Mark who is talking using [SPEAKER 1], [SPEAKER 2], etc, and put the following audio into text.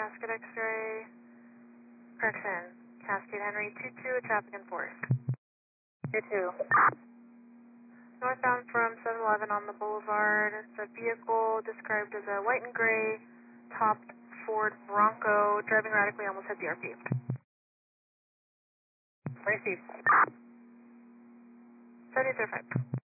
[SPEAKER 1] Cascade X-ray. Correction, Cascade Henry 22, traffic enforced.
[SPEAKER 2] 22.
[SPEAKER 1] Northbound from 7-Eleven on the boulevard. It's a vehicle described as a white and gray topped Ford Bronco, driving erratically, almost hit the RP.
[SPEAKER 2] Received.
[SPEAKER 1] 7035.